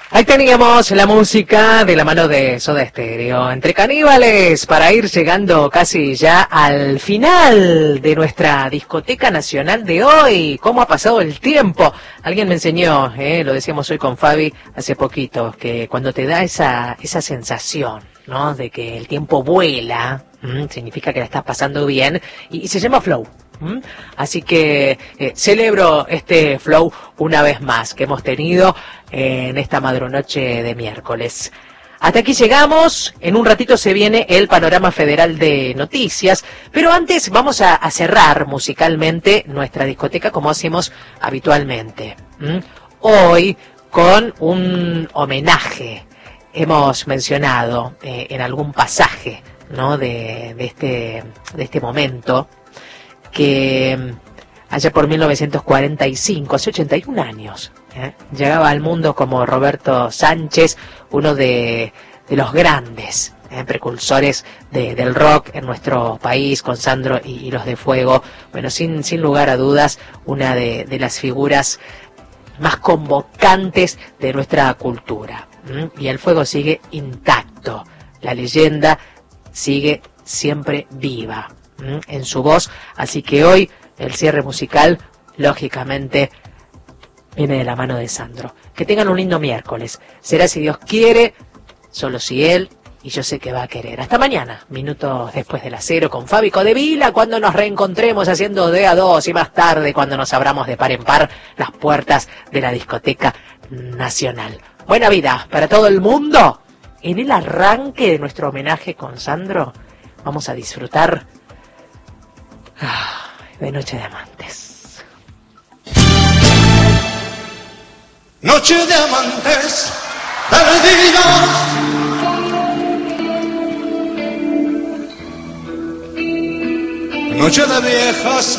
Ahí teníamos la música de la mano de Soda Stereo, Entre Caníbales, para ir llegando casi ya al final de nuestra discoteca nacional de hoy. ¿Cómo ha pasado el tiempo? Alguien me enseñó, lo decíamos hoy con Fabi hace poquito, que cuando te da esa sensación, ¿no?, de que el tiempo vuela, significa que la estás pasando bien, y se llama flow. Así que celebro este flow una vez más que hemos tenido en esta madrunoche de miércoles. Hasta aquí llegamos, en un ratito se viene el panorama federal de noticias, pero antes vamos a cerrar musicalmente nuestra discoteca como hacemos habitualmente. Hoy con un homenaje, hemos mencionado en algún pasaje, ¿no?, de este momento, que allá por 1945, hace 81 años, llegaba al mundo como Roberto Sánchez, uno de los grandes precursores del rock en nuestro país, con Sandro y los de Fuego. Bueno, sin lugar a dudas, una de las figuras más convocantes de nuestra cultura. Y el Fuego sigue intacto, la leyenda sigue siempre viva en su voz, así que hoy el cierre musical, lógicamente, viene de la mano de Sandro. Que tengan un lindo miércoles. Será, si Dios quiere, solo si Él, y yo sé que va a querer. Hasta mañana, minutos después de las 0, con Fabi Codevila, cuando nos reencontremos haciendo de a dos, y más tarde cuando nos abramos de par en par las puertas de la discoteca nacional. Buena vida para todo el mundo. En el arranque de nuestro homenaje con Sandro, vamos a disfrutar de Noche de Amantes. Noche de amantes perdidos, noche de viejas